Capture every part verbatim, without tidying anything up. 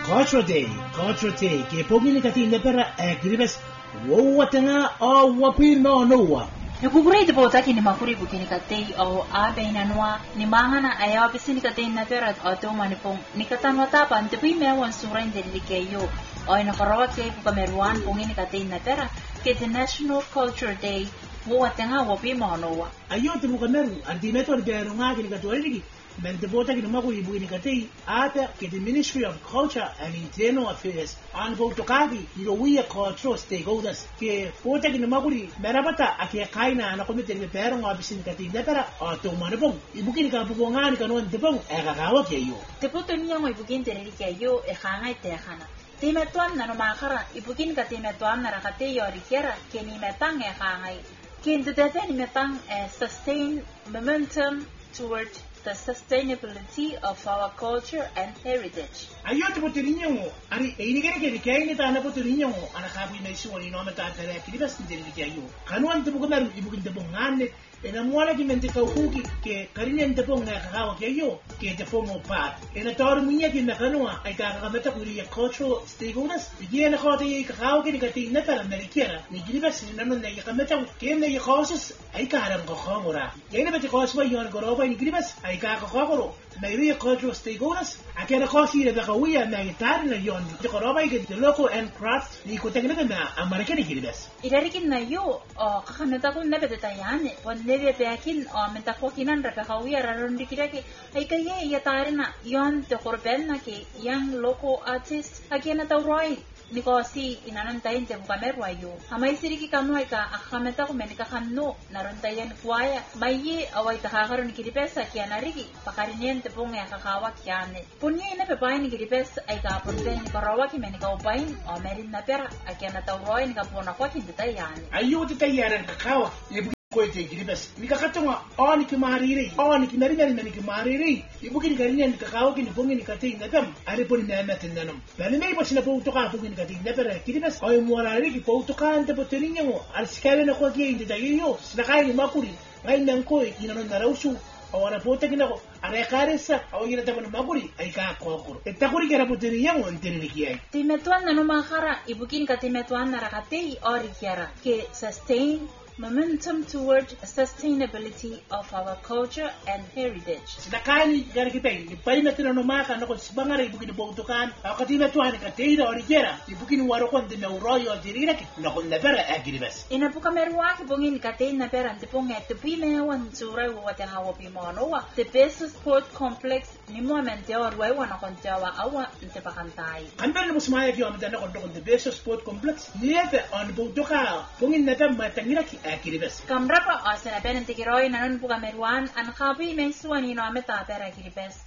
Culture Day, Culture Day, ke pogi ni kati nepera akiribes wo tanga o wapi no noa. Nukugurei de bota ki ni makuri buki ni katei o abe ina noa ni mangana ayaw bisi ni katei nepera o to manipong ni katanwa tapan tepi mewan sura indeli ke yo o ina karawa ke buka meruan pungi ni katei nepera ke the National Culture Day wo tanga wapi mo noa. Ayo te buka meru anti meto de runga ki ni katoi ligi. Men de bota ki ni makuri buki ni katei ata ke the Ministry of Culture and Internal Affairs an go to kagi ilo wia cultural stakeholders ke bota ki ni makuri merabata ake kaina na komite ni pero nga bisin katei nepera o to manipong ibuki ni ka bukonga ni kanon tepong e kakawa ke yo. Te puto niya mo ibukin terili ke yo e kangay te khana. Te metuan na no makara ibukin ka te metuan na rakate yo rikiera ke ni metang e kangay. Ke inte te ni metang e sustain momentum toward the sustainability of our culture and heritage. Ayo te puto niya mo ari e ni kene ke ke ni ta na puto niya mo ana kabi na isu ni no meta tere ki bas terili ke yo. Kanuan te bukan ibukin te bongane ena mwala ki mente ka uki ke karine te ponga kakawa ke yo ke te fomo pat ena tor munya ki na kanua ai ka ka meta kuri ya cultural stakeholders ki ena khote kakawa ke ni kati na tara merikera ni gilibas ni nanon na ka meta ke na ya khosas ai ka ram ko khomora ena beti khos ba yon goroba ni gilibas ai ka ka khogoro na iri cultural stakeholders akena khosi le bakawiya na itar na yon te goroba ke the local and craft ni ko tekna na amerikani gilibas irarikin na yo o kakhanata ko na beta tayane nebe peakin o menta fokinan raka kawia rarundi kirake ay kaya yatarina yon te korbenna ke yang local artist akena tawroi nikosi inanantayin te bukamerwa yo amay siriki kanu ay ka akameta ko menika kanno naruntayan kuaya mayi away takakaron kiripesa kya nariki pakarinyen te pong kakawa kyane punya ina pepain kiripes ay ka punten ni karawa ki menika upain o merin na pera akena tawroi ni kapona kwa kindetayane ayo te tayaran kakawa koite kiribas nikakatonga oni kimarire oni kinari-nari nani kimarire ibuki nikarinya nikakawa kini pongi nikatei natam ari poni nama tendanam bali mai pasina po utoka pongi nikatei napera kiribas oy muarari ki po utoka ante poteringa mo al skale na kwa ki ndita yo sinakai ni makuri ngai nanko inanon narausu awara pota kinako are karesa awira tabana makuri ai ka kokoro etakuri kera poteringa mo enteriki ai timetuan nanu mahara ibuki nikatimetuan narakatei ori kiara ke sustain momentum toward sustainability of our culture and heritage. Sinakani gari kitai, ipari na tino maka na kung sibangara ibukin po utukan, akati na tuhan katei na origera, ibukin warokon din na uroyo dirira kit na kung napera agiribas. Ina po kamerwa kibungin katei na pera antipong et tupi mewan suray wawat ang hawa pimonowa. The best sport complex ni mo mente orway wana kontawa awa intipakantay. Kanda na musmaya kiyo amita na kung the best sport complex, niyete on po utuka, pungin na tam matangira ki kiribas. Kamrapa o sinapen ng tikiroy na nun po kameruan, ang kapi may suwan ino ameta pera kiribas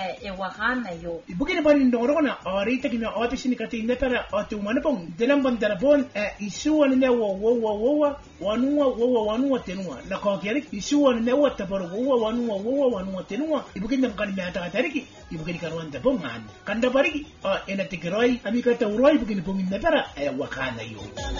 ewakan na yo. Ibukin na ba nindoro ko na orita kina office ni kating na pera o tumana pong dalang bandarabon isuwan na wo wo wo wo wanuwa wo wanuwa tenua na kokiarik isuwan na wo taparo wo wanuwa wo wanuwa tenua ibukin na kan mata katariki ibukin karuan da bongan kanda bariki o ena tikiroy amikata uroi ibukin pong na pera ewakan na yo.